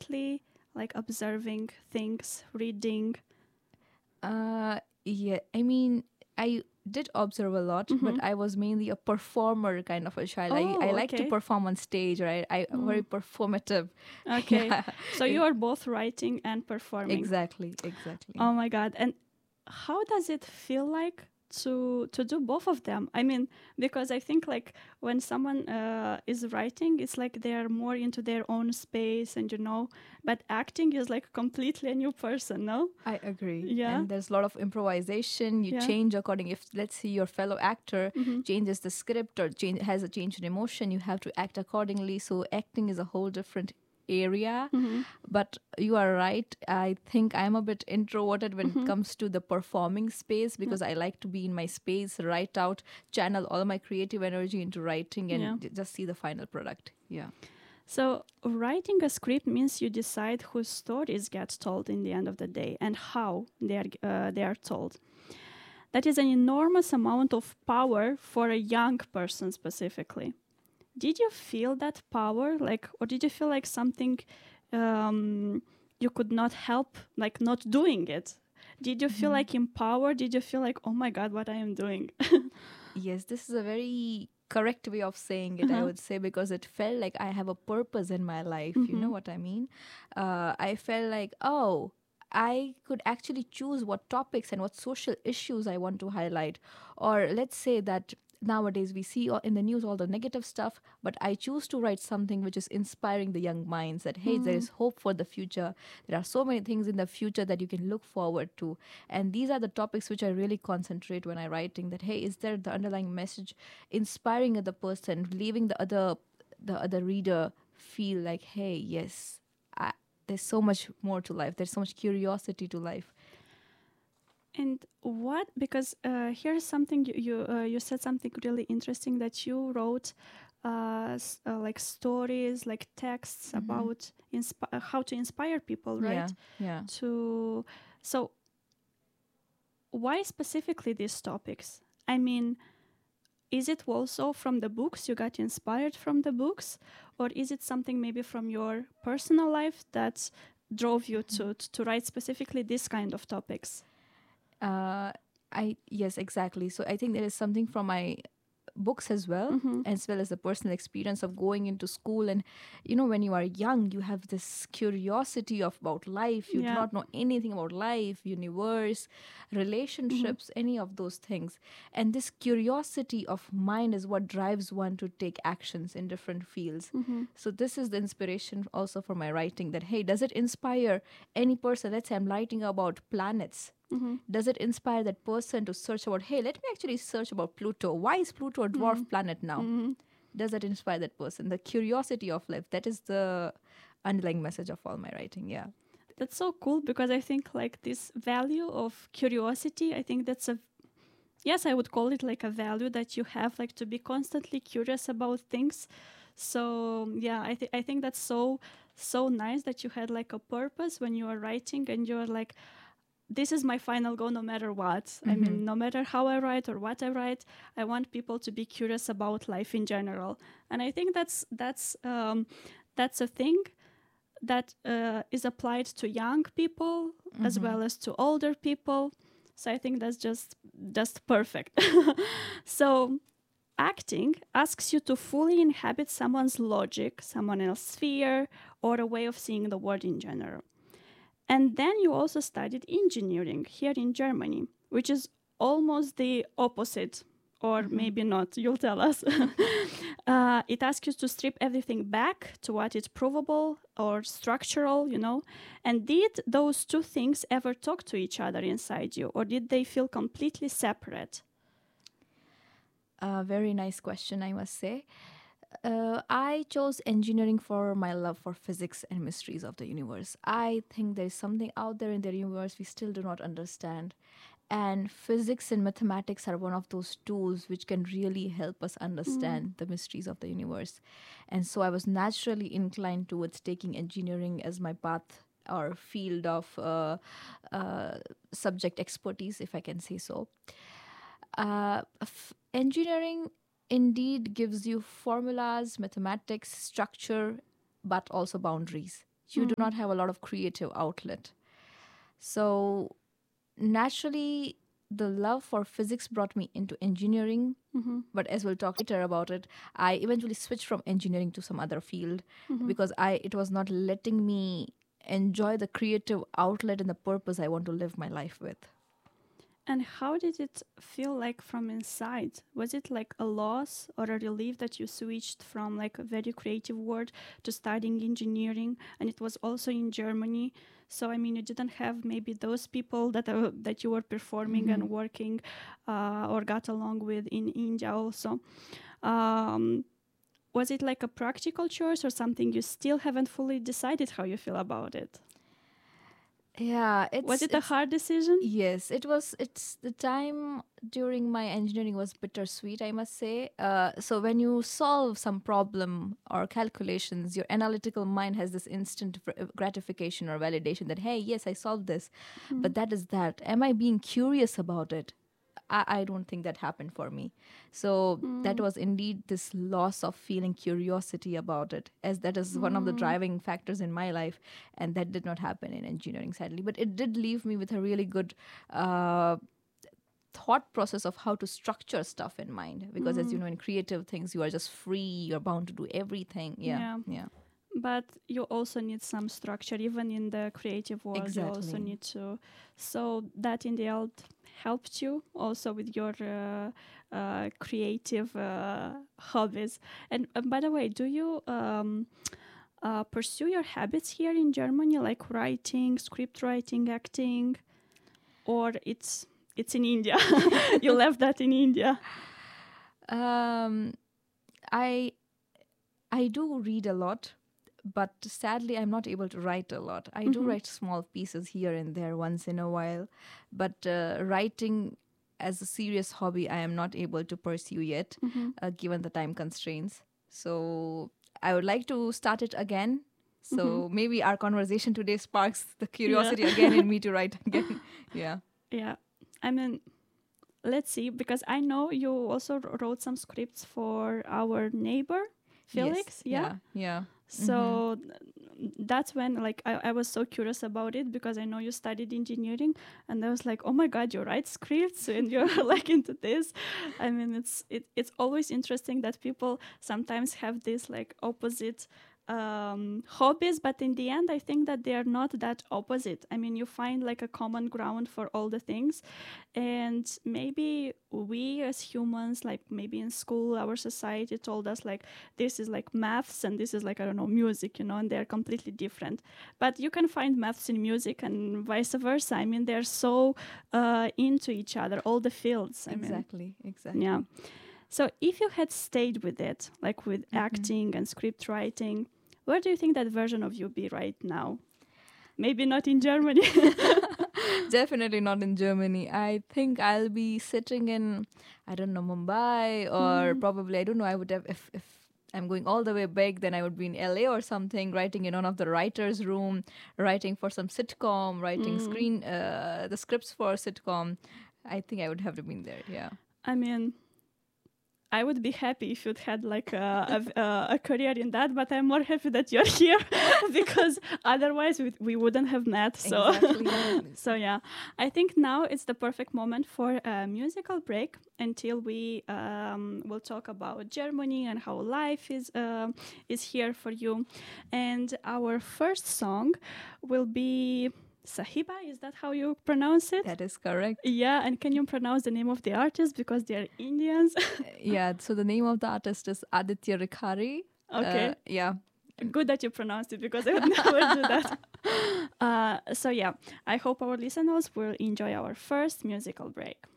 lately, like observing things, reading? Yeah, I mean, I did observe a lot, but Mm-hmm. I was mainly a performer kind of a child. I Oh, like to okay. perform on stage, right? I very Mm. performative. Okay. Yeah, So you are both writing and performing. exactly, exactly. Oh my God. And how does it feel like to do both of them? I mean, because I think like when someone is writing, it's like they are more into their own space and but acting is like completely a new person, no? I agree. Yeah. And there's a lot of improvisation. You Yeah. change according if let's say your fellow actor Mm-hmm. changes the script or has a change in emotion, you have to act accordingly. So acting is a whole different area. Mm-hmm. But you are right. I think I'm a bit introverted when it Mm-hmm. comes to the performing space Yeah. because I like to be in my space, write out, channel all my creative energy into writing Yeah. and just see the final product. Yeah. So, writing a script means you decide whose stories get told in the end of the day and how they are told. That is an enormous amount of power for a young person specifically. Did you feel that power, like, or did you feel like something you could not help, like, not doing it? Did you feel like empowered? Did you feel like, oh my God, what I am doing? Yes, this is a very correct way of saying it, I Uh-huh. would say, because it felt like I have a purpose in my life. You Mm-hmm. know what I mean? I felt like, oh, I could actually choose what topics and what social issues I want to highlight. Or let's say that nowadays we see in the news all the negative stuff, but I choose to write something which is inspiring the young minds that, hey, there is hope for the future. There are so many things in the future that you can look forward to. And these are the topics which I really concentrate when I'm writing that, hey, is there the underlying message inspiring other person, leaving the other reader feel like, hey, yes, I, there's so much more to life. There's so much curiosity to life. And what? Because here's something you said something really interesting that you wrote, like stories, like texts about how to inspire people, Yeah, right? yeah. To so why specifically these topics? I mean, is it also from the books you got inspired from the books, or is it something maybe from your personal life that drove you to write specifically this kind of topics? Uh, yes, exactly. So I think there is something from my books Mm-hmm. as well as the personal experience of going into school. And when you are young, you have this curiosity of about life. You do Yeah. not know anything about life, universe, Mm-hmm. relationships, any of those things. And this curiosity of mind is what drives one to take actions in different fields. Mm-hmm. So this is the inspiration also for my writing, that hey, does it inspire any person? Let's say I'm writing about planets. Mm-hmm. Does it inspire that person to search about, hey, let me actually search about Pluto? Why is Pluto a dwarf planet now? Mm-hmm. Does that inspire that person? The curiosity of life, that is the underlying message of all my writing. Yeah. That's so cool because I think like this value of curiosity, I think that's a yes, I would call it like a value that you have, like to be constantly curious about things. So yeah, I think that's so nice that you had like a purpose when you are writing and you're like, this is my final goal no matter what. I mean, no matter how I write or what I write, I want people to be curious about life in general. And I think that's a thing that is applied to young people as well as to older people. So I think that's just perfect. So acting asks you to fully inhabit someone's logic, someone else's fear, or a way of seeing the world in general. And then you also studied engineering here in Germany, which is almost the opposite, or maybe not, you'll tell us. It asks you to strip everything back to what is provable or structural, And did those two things ever talk to each other inside you, or did they feel completely separate? Very nice question, I must say. I chose engineering for my love for physics and mysteries of the universe. I think there is something out there in the universe we still do not understand. And physics and mathematics are one of those tools which can really help us understand the mysteries of the universe. And so I was naturally inclined towards taking engineering as my path or field of subject expertise, if I can say so. Engineering indeed gives you formulas, mathematics, structure, but also boundaries. you do not have a lot of creative outlet. So naturally, the love for physics brought me into engineering. But as we'll talk later about it, I eventually switched from engineering to some other field because it was not letting me enjoy the creative outlet and the purpose I want to live my life with. And how did it feel like from inside? Was it like a loss or a relief that you switched from like a very creative world to studying engineering, and it was also in Germany? So I mean, you didn't have maybe those people that you were performing and working or got along with in India also. Was it like a practical choice or something you still haven't fully decided how you feel about it? Yeah, Was it a hard decision? Yes, it was. It's the time during my engineering was bittersweet, I must say. So when you solve some problem or calculations, your analytical mind has this instant gratification or validation that, hey, yes, I solved this. But that is that. Am I being curious about it? I don't think that happened for me. So that was indeed this loss of feeling curiosity about it, as that is one of the driving factors in my life. And that did not happen in engineering, sadly. But it did leave me with a really good thought process of how to structure stuff in mind. Because as you know, in creative things, you are just free. You're bound to do everything. Yeah. But you also need some structure, even in the creative world. Exactly. You also need to. So that in the end helped you also with your creative hobbies. And by the way, do you pursue your habits here in Germany, like writing, script writing, acting, or it's in India? You left that in India. I do read a lot, but sadly I'm not able to write a lot. I do write small pieces here and there once in a while, but writing as a serious hobby I am not able to pursue yet, given the time constraints. So I would like to start it again. So maybe our conversation today sparks the curiosity again in me to write again. Yeah. I mean, let's see, because I know you also wrote some scripts for our neighbor, Felix. Yes. Yeah. So that's when like I was so curious about it, because I know you studied engineering, and I was like, oh my God, you write scripts and you're like into this. I mean, it's always interesting that people sometimes have this like opposite hobbies, but in the end I think that they are not that opposite. I mean, you find like a common ground for all the things, and maybe we as humans, like maybe in school our society told us like this is like maths and this is like, I don't know, music, and they're completely different. But you can find maths in music and vice versa. I mean, they're so into each other, all the fields. Exactly. Yeah. So if you had stayed with it, like with acting and script writing, where do you think that version of you be right now? Maybe not in Germany. Definitely not in Germany. I think I'll be sitting in, I don't know, Mumbai, or probably, I don't know, I would have, if I'm going all the way back, then I would be in LA or something, writing in one of the writer's room, writing for some sitcom, writing the scripts for a sitcom. I think I would have to be there, yeah. I mean, I would be happy if you'd had like a career in that, but I'm more happy that you're here because otherwise we wouldn't have met. So, exactly. So yeah, I think now it's the perfect moment for a musical break until we will talk about Germany and how life is here for you. And our first song will be Sahiba, is that how you pronounce it? That is correct. Yeah, and can you pronounce the name of the artist, because they're Indians? Yeah, so the name of the artist is Aditya Rikhari. Okay. Yeah. Good that you pronounced it, because I would never do that. So yeah, I hope our listeners will enjoy our first musical break.